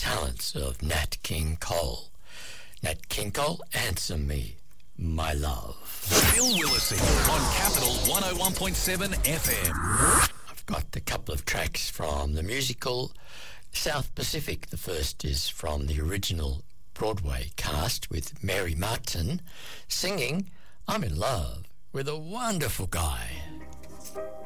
talents of Nat King Cole. Nat King Cole, Answer Me, My Love. Bill Willissey on Capital 101.7 FM. I've got a couple of tracks from the musical South Pacific. The first is from the original Broadway cast with Mary Martin singing I'm in Love with a Wonderful Guy.